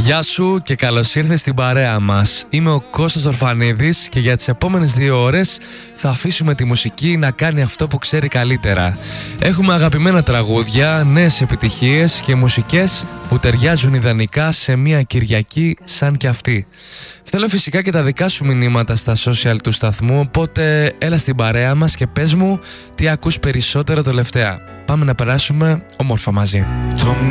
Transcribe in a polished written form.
Γεια σου και καλώς ήρθες στην παρέα μας. Είμαι ο Κώστας Ορφανίδης και για τις επόμενες 2 ώρες θα αφήσουμε τη μουσική να κάνει αυτό που ξέρει καλύτερα. Έχουμε αγαπημένα τραγούδια, νέες επιτυχίες και μουσικές που ταιριάζουν ιδανικά σε μια Κυριακή σαν κι αυτή. Θέλω φυσικά και τα δικά σου μηνύματα στα social του σταθμού, οπότε έλα στην παρέα μας και πες μου τι ακούς περισσότερο τελευταία. Πάμε να περάσουμε όμορφα μαζί.